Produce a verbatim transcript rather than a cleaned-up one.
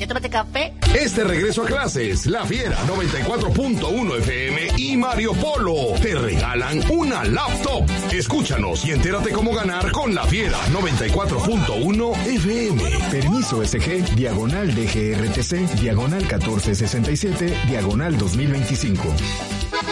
tómate café. Este regreso a clases, La Fiera noventa y cuatro punto uno F M y Mario Polo te regalan una laptop. Escúchanos y entérate cómo ganar con La Fiera noventa y cuatro punto uno F M. Permiso S G, diagonal D G R T C, diagonal catorce sesenta y siete, diagonal dos mil veinticinco.